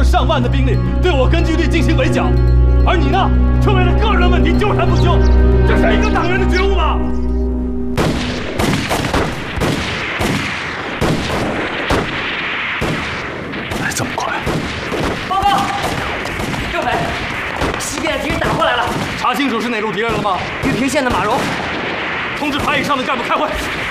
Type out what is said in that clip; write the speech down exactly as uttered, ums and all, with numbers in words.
上万的兵力对我根据地进行围剿，而你呢，却为了个人问题纠缠不休，这是一个党员的觉悟吗？来这么快！ 报告，政委，西边的敌人打过来了。 查清楚是哪路敌人了吗？ 玉屏县的马荣。 通知排以上的干部开会。